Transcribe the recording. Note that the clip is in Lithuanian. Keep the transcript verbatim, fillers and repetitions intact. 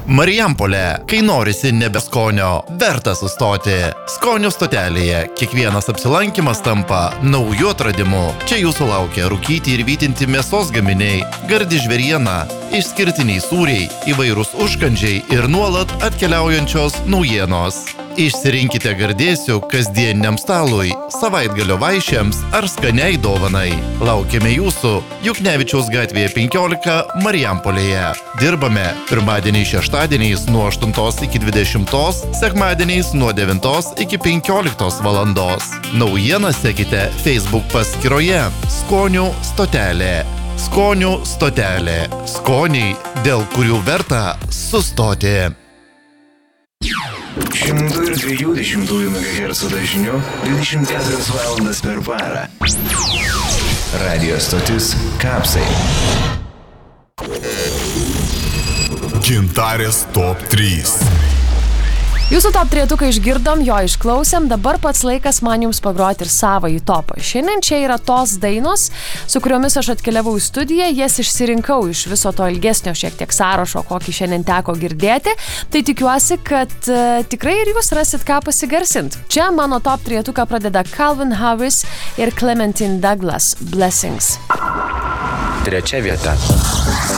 Marijampolė, kai norisi nebeskonio, verta sustoti. Skonio stotelėje kiekvienas apsilankimas tampa nauju atradimu. Čia jūsų laukia rūkyti ir vytinti mėsos gaminiai, gardi žvėriena, išskirtiniai sūriai, įvairūs užkandžiai ir nuolat atkeliaujančios naujienos. Išsirinkite gardėsių kasdieniniam stalui, savaitgalio vaišėms ar skaniai dovanai. Laukiame jūsų Juknevičiaus gatvėje penkiolika Marijampolėje. Dirbame pirmadieniais šeštadieniais nuo aštuntos iki dvidešimtos, sekmadieniais nuo devintos iki penkioliktos valandos. Naujieną sekite Facebook paskyroje Skonių stotelė. Skonių stotelė. Skoniai, dėl kurių verta sustoti. šimto dviejų dešimtųjų megahercų dažniu dvidešimt keturias valandas per parą. Radio stotis Kapsai. Gintarės top trys. Jūsų top trietuką išgirdom, jo išklausėm, dabar pats laikas man jums pagroti ir savąjį topą. Šiandien čia yra tos dainos, su kuriomis aš atkeliavau į studiją, jas išsirinkau iš viso to ilgesnio šiek tiek sąrašo, kokį šiandien teko girdėti, tai tikiuosi, kad uh, tikrai ir jūs rasit ką pasigarsint. Čia mano top trietuką pradeda Calvin Harris ir Clementine Douglas, Blessings. Trečia vieta.